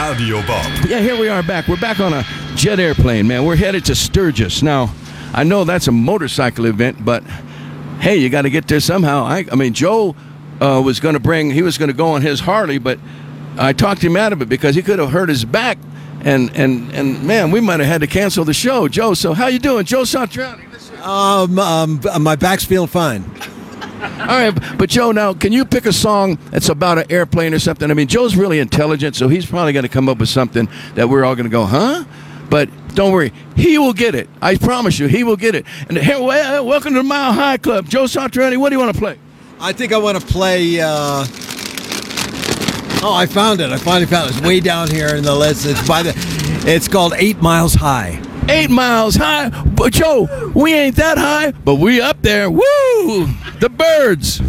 Radio Bomb. Yeah, here we are back. We're back on a jet airplane, man. We're headed to Sturgis. Now, I know that's a motorcycle event, but hey, you got to get there somehow. I mean, Joe was going to go on his Harley, but I talked him out of it because he could have hurt his back, and man, we might have had to cancel the show. Joe, so how you doing? Joe Satriani. My back's feeling fine. All right, but Joe, now, can you pick a song that's about an airplane or something? I mean, Joe's really intelligent, so he's probably going to come up with something that we're all going to go, huh? But don't worry, he will get it. I promise you, he will get it. And here, welcome to the Mile High Club. Joe Satriani, what do you want to play? I think I want to play... I found it. I finally found it. It's way down here in the list. It's called 8 Miles High. 8 miles high? But Joe, we ain't that high, but we up there. Woo! The Birds.